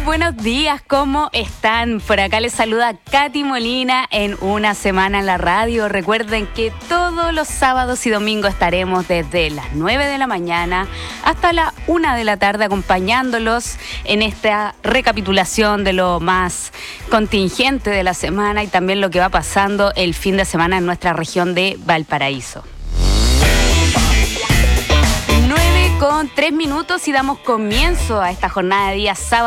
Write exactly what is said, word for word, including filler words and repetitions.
buenos días, ¿cómo están? Por acá les saluda Katy Molina en Una Semana en la Radio. Recuerden que todos los sábados y domingos estaremos desde las nueve de la mañana hasta la una de la tarde acompañándolos en esta recapitulación de lo más contingente de la semana y también lo que va pasando el fin de semana en nuestra región de Valparaíso. Con tres minutos y damos comienzo a esta jornada de día sábado.